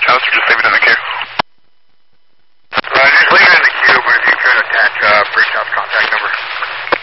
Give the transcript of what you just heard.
house or just leave it in the care?